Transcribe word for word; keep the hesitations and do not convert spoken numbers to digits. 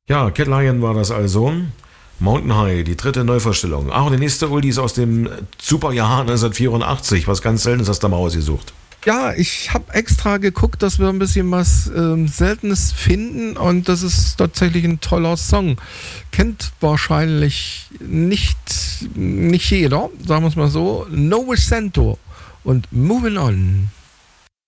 Ja, Cat Lion war das also. Mountain High, die dritte Neuvorstellung. Ach, und der nächste Oldie ist aus dem Superjahr neunzehnhundertvierundachtzig. Was ganz Seltenes hast du mal ausgesucht. Ja, ich habe extra geguckt, dass wir ein bisschen was ähm, Seltenes finden und das ist tatsächlich ein toller Song. Kennt wahrscheinlich nicht, nicht jeder, sagen wir es mal so. No Vicento und Moving On.